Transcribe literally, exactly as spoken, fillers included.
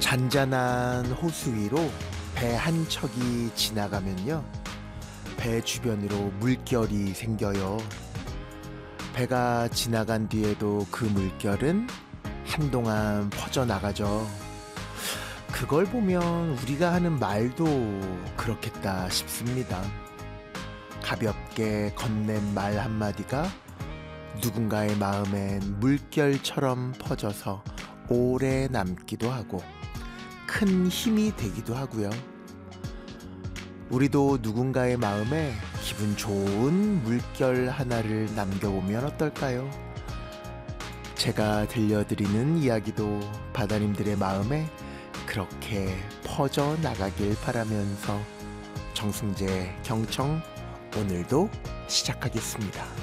잔잔한 호수 위로 배 한 척이 지나가면요, 배 주변으로 물결이 생겨요. 배가 지나간 뒤에도 그 물결은 한동안 퍼져나가죠. 그걸 보면 우리가 하는 말도 그렇겠다 싶습니다. 가볍게 건넨 말 한마디가 누군가의 마음엔 물결처럼 퍼져서 오래 남기도 하고 큰 힘이 되기도 하고요. 우리도 누군가의 마음에 기분 좋은 물결 하나를 남겨보면 어떨까요? 제가 들려드리는 이야기도 바다님들의 마음에 그렇게 퍼져 나가길 바라면서 정승재 경청 오늘도 시작하겠습니다.